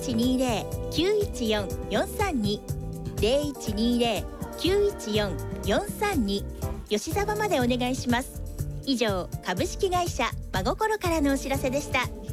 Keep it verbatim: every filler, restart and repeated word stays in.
ちにゼロ きゅういちよん よんさんに ゼロいちにゼロ きゅういちよん よんさんに吉沢までお願いします。以上、株式会社真心からのお知らせでした。